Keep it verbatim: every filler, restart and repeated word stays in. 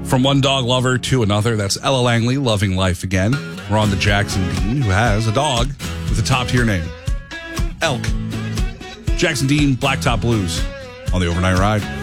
From one dog lover to another, that's Ella Langley, loving life again. We're on to Jackson Dean, who has a dog with a top-tier name. Elk. Jackson Dean, Blacktop Blues on the Overnight Ride.